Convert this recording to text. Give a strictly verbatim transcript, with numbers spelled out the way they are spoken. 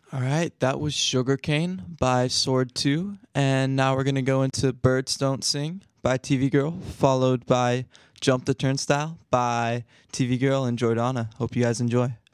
All right, that was Sugarcane by Sword two. And now we're going to go into Birds Don't Sing by T V Girl, followed by Jump the Turnstile by T V Girl and Jordana. Hope you guys enjoy.